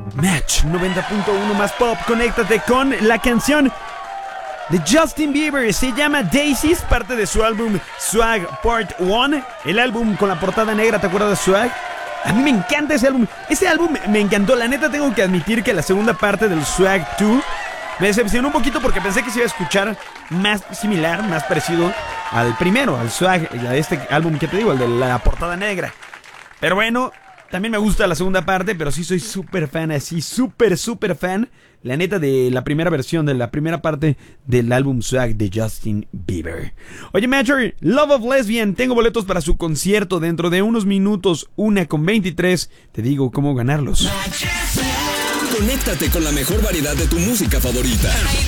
Match 90.1 más pop. Conéctate con la canción de Justin Bieber. Se llama Daisies, parte de su álbum Swag Part 1. El álbum con la portada negra, ¿te acuerdas de Swag? A mí me encanta ese álbum. Ese álbum me encantó. La neta tengo que admitir que la segunda parte del Swag 2 me decepcionó un poquito porque pensé que se iba a escuchar más similar, más parecido al primero, al Swag, a este álbum que te digo, el de la portada negra. Pero bueno, también me gusta la segunda parte, pero sí soy súper fan, así, súper fan, la neta, de la primera versión, de la primera parte del álbum Swag de Justin Bieber. Oye, Major, Love of Lesbian, tengo boletos para su concierto dentro de unos minutos, 1:23. Te digo cómo ganarlos. Conéctate con la mejor variedad de tu música favorita.